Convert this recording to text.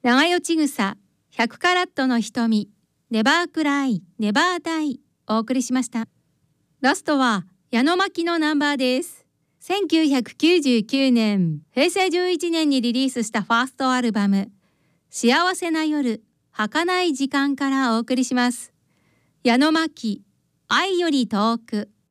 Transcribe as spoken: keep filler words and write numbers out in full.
長与千草、ひゃくカラットの瞳、ネバークライ、ネバーダイ、お送りしました。ラストは矢野巻のナンバーです。せんきゅうひゃくきゅうじゅうきゅうねん、へいせいじゅういちねんにリリースしたファーストアルバム、幸せな夜、儚い時間からお送りします。矢野巻、愛より遠く。